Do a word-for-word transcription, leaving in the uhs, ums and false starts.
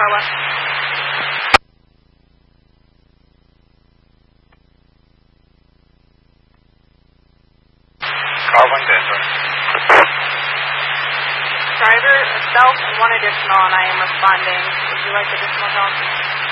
West. Car one Denver. Driver, self, and one additional, and I am responding. Would you like additional help?